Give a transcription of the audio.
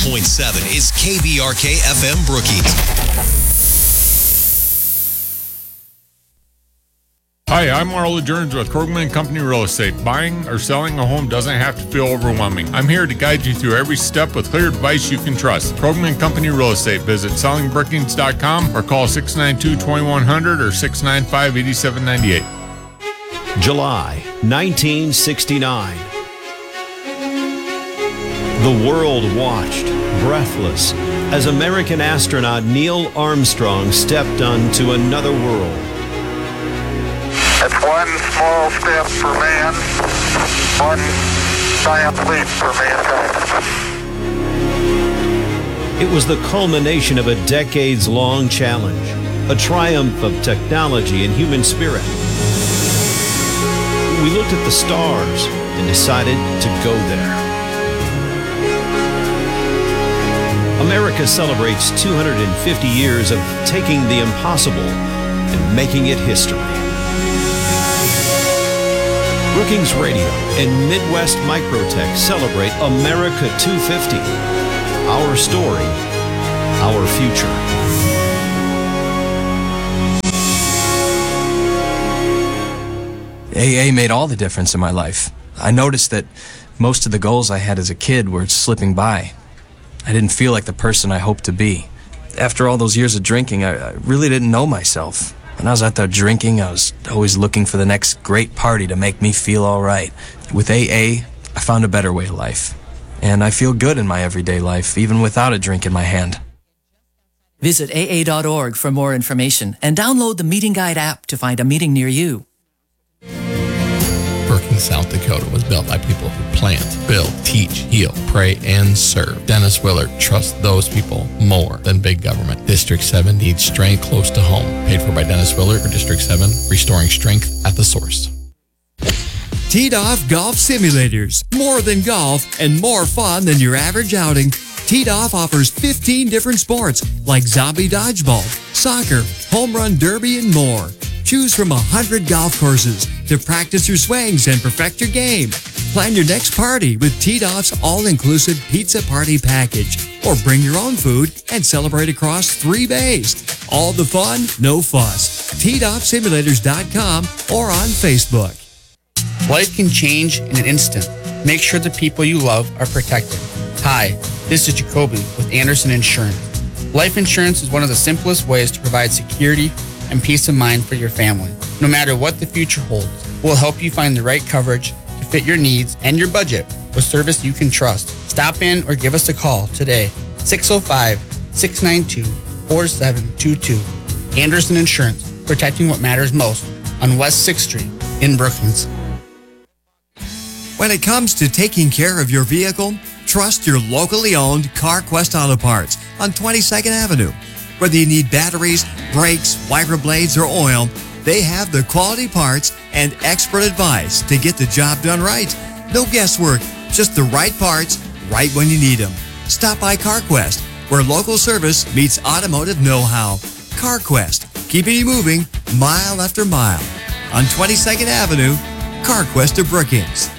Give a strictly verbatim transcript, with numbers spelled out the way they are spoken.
point seven is K B R K F M Brookings. Hi, I'm Marla Jones with Krogman and Company Real Estate. Buying or selling a home doesn't have to feel overwhelming. I'm here to guide you through every step with clear advice you can trust. Krogman and Company Real Estate. Visit selling brookings dot com or call six nine two, two one zero zero or six nine five, eight seven nine eight. July nineteen sixty-nine. The world watched, breathless, as American astronaut Neil Armstrong stepped onto another world. It's one small step for man, one giant leap for mankind. It was the culmination of a decades-long challenge, a triumph of technology and human spirit. We looked at the stars and decided to go there. America celebrates two hundred fifty years of taking the impossible and making it history. Brookings Radio and Midwest Microtech celebrate America two fifty. Our story, our future. A A made all the difference in my life. I noticed that most of the goals I had as a kid were slipping by. I didn't feel like the person I hoped to be. After all those years of drinking, I, I really didn't know myself. When I was out there drinking, I was always looking for the next great party to make me feel all right. With A A, I found a better way of life. And I feel good in my everyday life, even without a drink in my hand. Visit A A dot org for more information and download the Meeting Guide app to find a meeting near you. Brookings, South Dakota was built by people who plant, build, teach, heal, pray, and serve. Dennis Willard trusts those people more than big government. District seven needs strength close to home. Paid for by Dennis Willard for District seven, restoring strength at the source. Teed Off Golf Simulators. More than golf and more fun than your average outing. Teed Off offers fifteen different sports like zombie dodgeball, soccer, home run derby, and more. Choose from one hundred golf courses to practice your swings and perfect your game. Plan your next party with Teed Off's all-inclusive pizza party package. Or bring your own food and celebrate across three bays. All the fun, no fuss. teed off simulators dot com or on Facebook. Life can change in an instant. Make sure the people you love are protected. Hi, this is Jacoby with Anderson Insurance. Life insurance is one of the simplest ways to provide security and peace of mind for your family. No matter what the future holds, we'll help you find the right coverage to fit your needs and your budget with service you can trust. Stop in or give us a call today, six oh five, six nine two, four seven two two. Anderson Insurance, protecting what matters most on West sixth Street in Brookings. When it comes to taking care of your vehicle, trust your locally owned CarQuest Auto Parts on twenty-second Avenue. Whether you need batteries, brakes, wiper blades, or oil, they have the quality parts and expert advice to get the job done right. No guesswork, just the right parts, right when you need them. Stop by CarQuest, where local service meets automotive know-how. CarQuest, keeping you moving mile after mile. On twenty-second Avenue, CarQuest of Brookings.